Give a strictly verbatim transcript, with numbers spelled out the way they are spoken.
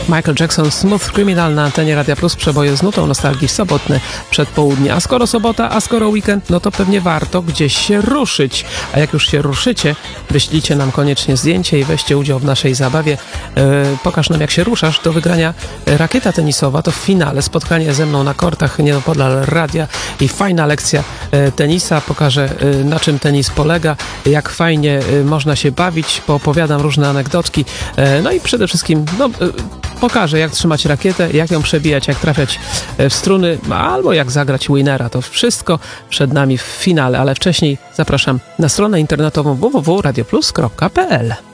Michael Jackson, Smooth Criminal na antenie Radia Plus, przeboje z nutą nostalgii w sobotne przedpołudnie. A skoro sobota, a skoro weekend, no to pewnie warto gdzieś się ruszyć. A jak już się ruszycie, wyślijcie nam koniecznie zdjęcie i weźcie udział w naszej zabawie. Yy, pokaż nam, jak się ruszasz. Do wygrania rakieta tenisowa, to w finale spotkanie ze mną na kortach nieopodal radia i fajna lekcja yy, tenisa. Pokażę, yy, na czym tenis polega, jak fajnie yy, można się bawić, poopowiadam różne anegdotki. Yy, no i przede wszystkim no, yy, pokażę, jak trzymać rakietę, jak ją przebijać, jak trafiać w struny, albo jak zagrać winnera. To wszystko przed nami w finale, ale wcześniej zapraszam na stronę internetową w w w kropka radio plus kropka p l.